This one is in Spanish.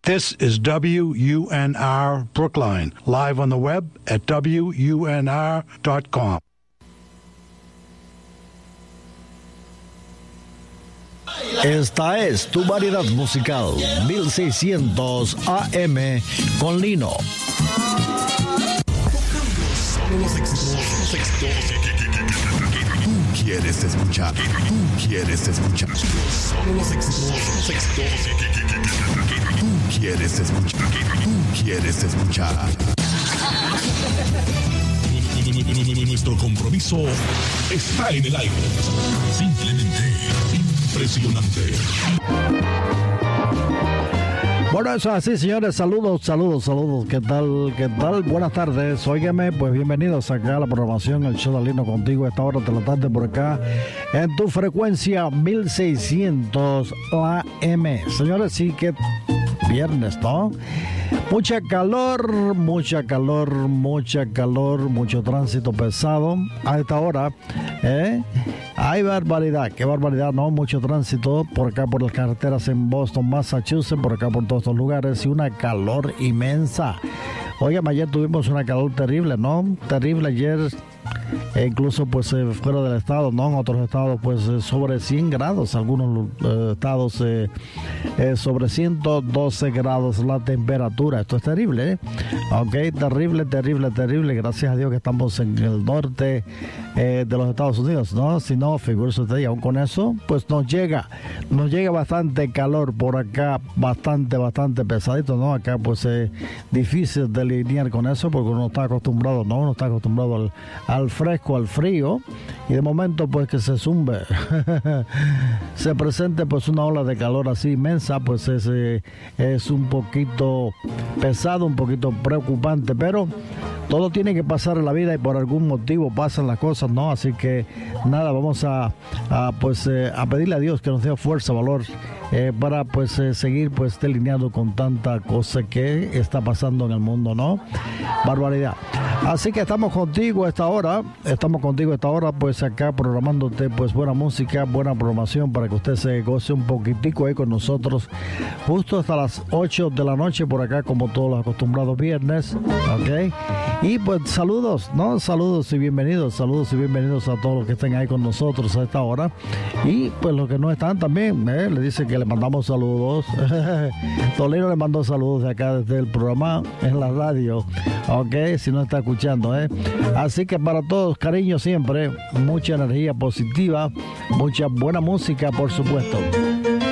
This is WUNR Brookline, live on the web at WUNR.com. Esta es tu variedad musical, 1600 AM con Lino. Solo los éxitos que tú quieres escuchar. Solo los éxitos que tú quieres escuchar. Nuestro compromiso está en el aire. Simplemente impresionante. Bueno, eso es así, señores. Saludos. ¿Qué tal? Buenas tardes. Óigame, pues bienvenidos acá a la programación, el show de Lino contigo a esta hora de la tarde por acá en tu frecuencia 1600 AM. Señores, sí que viernes, ¿no? Mucho calor, mucho tránsito pesado a esta hora, Hay barbaridad, qué barbaridad, ¿no? Mucho tránsito por acá por las carreteras en Boston, Massachusetts, por acá por todos estos lugares y una calor inmensa. Oigan, ayer tuvimos una calor terrible, ¿no? Terrible ayer. Incluso pues fuera del estado, ¿no? En otros estados pues sobre 100 grados, algunos estados sobre 112 grados la temperatura. Esto es terrible, Ok, terrible. Gracias a Dios que estamos en el norte de los Estados Unidos, ¿no? Si no, figúrese usted, y aún con eso pues nos llega bastante calor por acá, bastante pesadito, ¿no? Acá pues es difícil de lidiar con eso porque uno está acostumbrado, ¿no? Uno está acostumbrado al fresco, al frío, y de momento pues que se zumbe se presente pues una ola de calor así inmensa, pues es un poquito pesado, un poquito preocupante, pero todo tiene que pasar en la vida y por algún motivo pasan las cosas, ¿no? Así que nada, vamos a pedirle a Dios que nos dé fuerza, valor para pues seguir pues delineado con tanta cosa que está pasando en el mundo, ¿no? Barbaridad. Así que estamos contigo a esta hora, pues acá programándote pues buena música, buena programación para que usted se goce un poquitico ahí con nosotros justo hasta las 8 de la noche por acá, como todos los acostumbrados viernes, ¿ok? Y pues saludos y bienvenidos a todos los que estén ahí con nosotros a esta hora, y pues los que no están también, le dice que le mandamos saludos. Tolino le mandó saludos de acá desde el programa en la radio, ok, si no está escuchando, Así que para todos, cariño siempre, mucha energía positiva, mucha buena música, por supuesto.